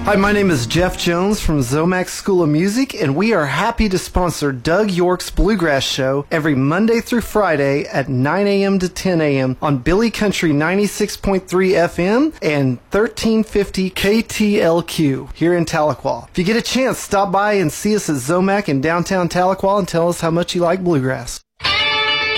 Hi, my name is Jeff Jones from Zomax School of Music, and we are happy to sponsor Doug York's Bluegrass Show every Monday through Friday at 9 a.m. to 10 a.m. on Billy Country 96.3 FM and 1350 KTLQ here in Tahlequah. If you get a chance, stop by and see us at Zomac in downtown Tahlequah and tell us how much you like bluegrass.